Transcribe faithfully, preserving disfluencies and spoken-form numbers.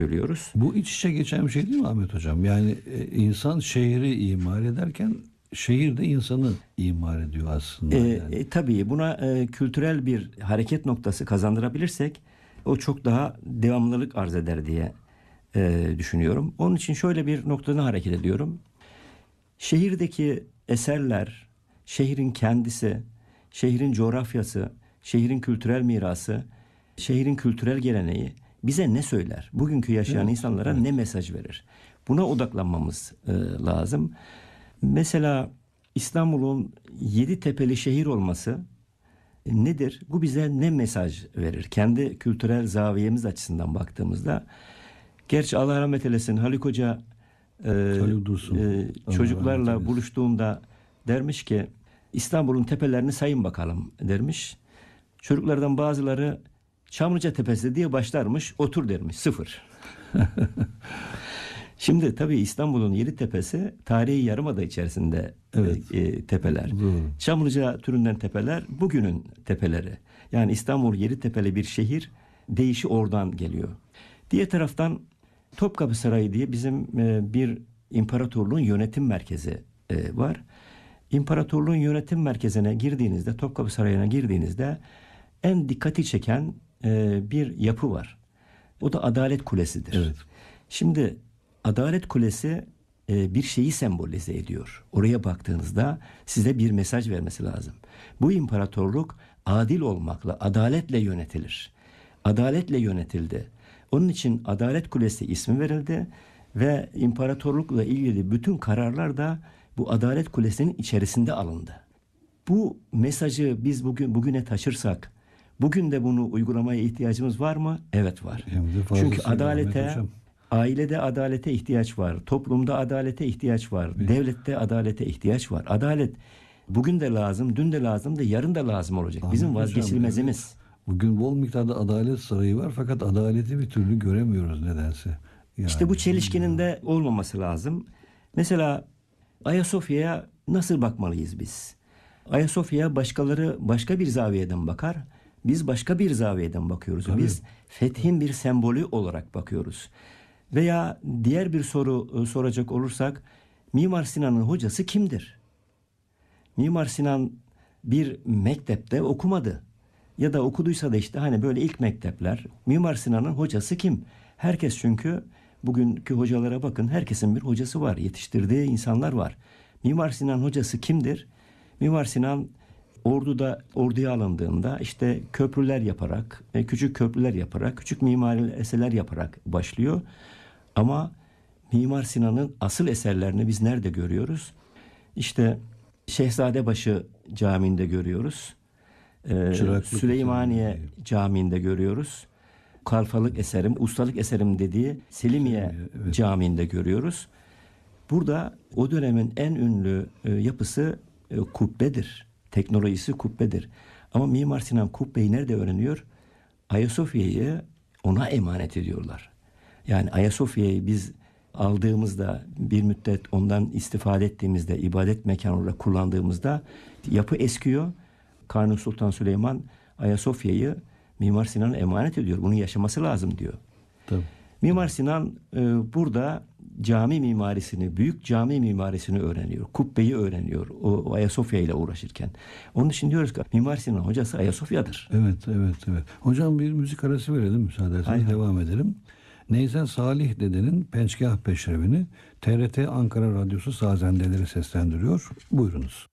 görüyoruz. Bu iç içe geçen bir şey değil mi Ahmet Hocam? Yani e, insan şehri imar ederken şehir de insanı imar ediyor aslında. E, yani. e, tabii buna e, kültürel bir hareket noktası kazandırabilirsek o çok daha devamlılık arz eder diye e, düşünüyorum. Onun için şöyle bir noktadan hareket ediyorum. Şehirdeki eserler, şehrin kendisi, şehrin coğrafyası, şehrin kültürel mirası, şehrin kültürel geleneği bize ne söyler? Bugünkü yaşayan Evet, insanlara evet. ne mesaj verir? Buna odaklanmamız e, lazım. Mesela İstanbul'un yedi tepeli şehir olması e, nedir? Bu bize ne mesaj verir? Kendi kültürel zaviyemiz açısından baktığımızda, gerçi Allah rahmet eylesin, Haluk Hoca e, Haluk Dursun. e, Allah rahmet çocuklarla eylesin. buluştuğunda dermiş ki İstanbul'un tepelerini sayın bakalım dermiş. Çocuklardan bazıları Çamlıca Tepesi diye başlarmış, otur dermiş, sıfır. Şimdi tabii İstanbul'un yedi tepesi tarihi yarımada içerisinde Evet. e, e, tepeler. Doğru. Çamlıca türünden tepeler bugünün tepeleri. Yani İstanbul yedi tepeli bir şehir, deyişi oradan geliyor. Diğer taraftan Topkapı Sarayı diye bizim e, bir imparatorluğun yönetim merkezi e, var. İmparatorluğun yönetim merkezine girdiğinizde, Topkapı Sarayı'na girdiğinizde en dikkati çeken e, bir yapı var. O da Adalet Kulesi'dir. Evet. Şimdi Adalet Kulesi e, bir şeyi sembolize ediyor. Oraya baktığınızda size bir mesaj vermesi lazım. Bu imparatorluk adil olmakla, adaletle yönetilir. Adaletle yönetildi. Onun için Adalet Kulesi ismi verildi ve imparatorlukla ilgili bütün kararlar da bu Adalet Kulesi'nin içerisinde alındı. Bu mesajı biz bugün bugüne taşırsak, bugün de bunu uygulamaya ihtiyacımız var mı? Evet var. Hem de Çünkü fazlasıyla Ahmet adalete, Hocam. ailede adalete ihtiyaç var, toplumda adalete ihtiyaç var, Evet. devlette adalete ihtiyaç var. Adalet bugün de lazım, dün de lazım da yarın da lazım olacak. Ahmet Bizim Hocam, vazgeçilmezimiz. evet. Bugün bol miktarda adalet sarayı var fakat adaleti bir türlü göremiyoruz nedense. Yani, İşte bu çelişkinin de olmaması lazım. Mesela Ayasofya'ya nasıl bakmalıyız biz? Ayasofya'ya başkaları başka bir zaviyeden bakar. Biz başka bir zaviyeden bakıyoruz. Tabii. Biz fethin bir sembolü olarak bakıyoruz. Veya diğer bir soru e, soracak olursak, Mimar Sinan'ın hocası kimdir? Mimar Sinan bir mektepte okumadı. Ya da okuduysa da işte hani böyle ilk mektepler. Mimar Sinan'ın hocası kim? Herkes, çünkü bugünkü hocalara bakın, herkesin bir hocası var. Yetiştirdiği insanlar var. Mimar Sinan hocası kimdir? Mimar Sinan orduda orduya alındığında işte köprüler yaparak, e, küçük köprüler yaparak, küçük mimari eserler yaparak başlıyor. Ama Mimar Sinan'ın asıl eserlerini biz nerede görüyoruz? İşte Şehzadebaşı Camii'nde görüyoruz. Ee, Çıraklık Süleymaniye eserinde. Camii'nde görüyoruz. Kalfalık eserim, ustalık eserim dediği Selimiye Selimiye, evet. Camii'nde görüyoruz. Burada o dönemin en ünlü e, yapısı e, kubbedir. Teknolojisi kubbedir. Ama Mimar Sinan kubbeyi nerede öğreniyor? Ayasofya'yı ona emanet ediyorlar. Yani Ayasofya'yı biz aldığımızda, bir müddet ondan istifade ettiğimizde, ibadet mekanı olarak kullandığımızda yapı eskiyor. Kanuni Sultan Süleyman Ayasofya'yı Mimar Sinan'a emanet ediyor. Bunu yaşaması lazım diyor. Tabii. Mimar Sinan e, burada cami mimarisini, büyük cami mimarisini öğreniyor. Kubbeyi öğreniyor o, o Ayasofya ile uğraşırken. Onun için diyoruz ki Mimar Sinan hocası Ayasofya'dır. Evet, evet, evet. Hocam bir müzik arası verelim müsaade ederseniz, Hay hay. devam edelim. Neyzen Salih Dede'nin Pençgah Peşrevini T R T Ankara Radyosu sazendeleri seslendiriyor. Buyurunuz.